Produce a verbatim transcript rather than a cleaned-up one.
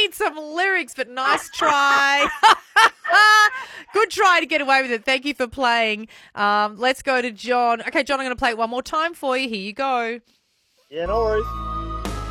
need some lyrics, but nice try. Good try to get away with it. Thank you for playing. Um, let's go to John. Okay, John, I'm going to play it one more time for you. Here you go. Yeah, no worries.